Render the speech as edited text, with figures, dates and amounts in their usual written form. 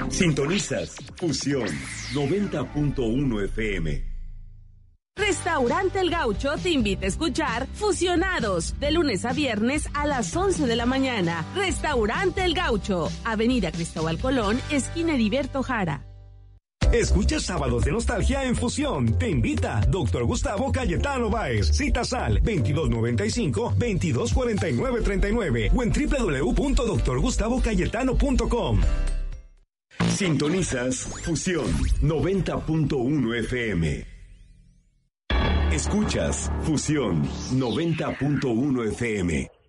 Sintonizas Fusión 90.1 FM. Restaurante El Gaucho te invita a escuchar Fusionados de lunes a viernes a las 11 de la mañana. Restaurante El Gaucho, Avenida Cristóbal Colón, esquina Heriberto Jara. Escucha Sábados de Nostalgia en Fusión. Te invita Dr. Gustavo Cayetano Báez. Citas al 2295-224939 o en www.drgustavocayetano.com. Sintonizas Fusión 90.1 FM. Escuchas Fusión 90.1 FM.